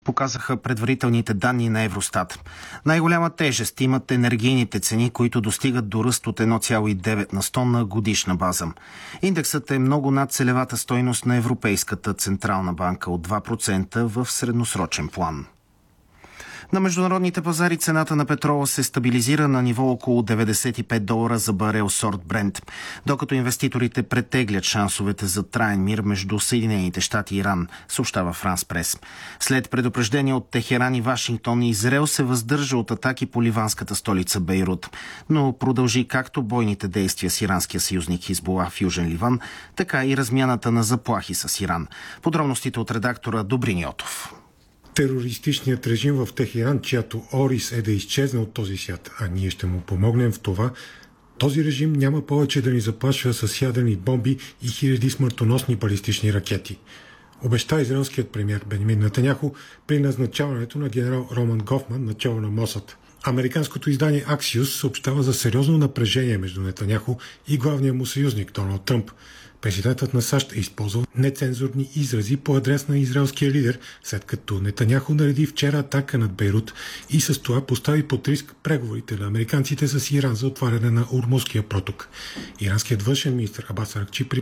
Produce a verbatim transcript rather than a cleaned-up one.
показаха предварителните данни на Евростат. Най-голяма тежест имат енергийните цени, които достигат до ръст от едно цяло и девет на сто на годишна база. Индексът е много над целевата стойност на Европейската централна банка от два процента в средносрочен план. На международните пазари цената на петрола се стабилизира на ниво около деветдесет и пет долара за барел сорт Брент, докато инвеститорите претеглят шансовете за траен мир между Съединените щати и Иран, съобщава Франс Прес. След предупреждение от Техеран и Вашингтон, Израел се въздържа от атаки по ливанската столица Бейрут, но продължи както бойните действия с иранския съюзник Хизбула в Южен Ливан, така и размяната на заплахи с Иран. Подробностите от редактора Добрин Йотов. Терористичният режим в Техеран, чиято орис е да изчезне от този свят, а ние ще му помогнем в това, този режим няма повече да ни заплашва с ядрени бомби и хиляди смъртоносни балистични ракети. Обеща израелският премиер Бенямин Нетаняху при назначаването на генерал Роман Гофман начало на МОСАД. Американското издание Axios съобщава за сериозно напрежение между Нетаняху и главния му съюзник Доналд Тръмп. Президентът на САЩ е използвал нецензурни изрази по адрес на израелския лидер, след като Нетаняху нареди вчера атака над Бейрут и с това постави под риск преговорите на американците с Иран за отваряне на Ормузския проток. Иранският външен министър Абас Аракчи